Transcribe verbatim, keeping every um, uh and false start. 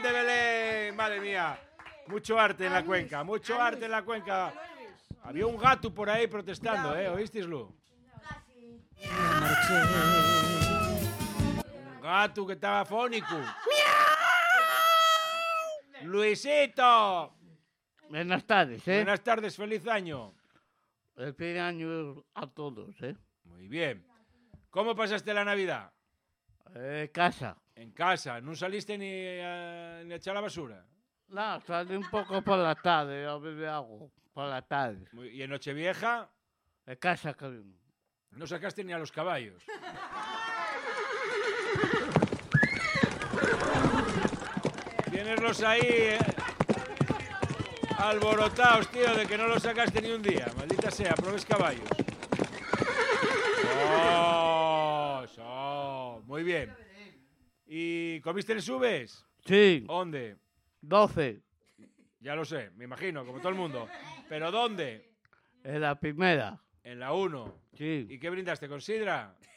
de Belén! Madre mía. Mucho arte en la cuenca, mucho arte en la cuenca. Había un gato por ahí protestando, ¿eh? ¿Oísteislo? Un gato que estaba fónico. ¡Luisito! Buenas tardes, ¿eh? Buenas tardes, feliz año. El feliz año a todos, ¿eh? Muy bien. ¿Cómo pasaste la Navidad? Eh, casa. En casa, ¿no saliste ni a, ni a echar la basura? No, salí un poco por la tarde, a beber agua, por la tarde. Muy- ¿Y en Nochevieja? En casa, cariño. No sacaste ni a los caballos. Tieneslos ahí eh, alborotados, tío, de que no los sacaste ni un día. Maldita sea, probes caballos. Oh, oh, muy bien. ¿Y comiste subes? Sí. ¿Dónde? doce. Ya lo sé, me imagino, como todo el mundo. ¿Pero dónde? En la primera. En la uno. Sí. ¿Y qué brindaste con sidra?